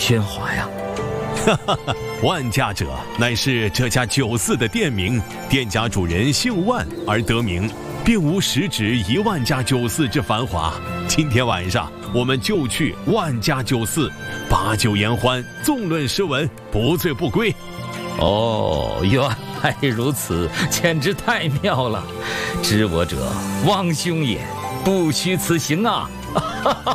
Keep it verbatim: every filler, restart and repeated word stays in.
喧哗呀。 哈哈哈，万家者乃是这家酒肆的店名，店家主人姓万而得名，并无实指一万家酒肆之繁华。今天晚上我们就去万家酒肆，把酒言欢，纵论诗文，不醉不归。 哦，原来如此，简直太妙了！知我者，汪兄也，不虚此行啊！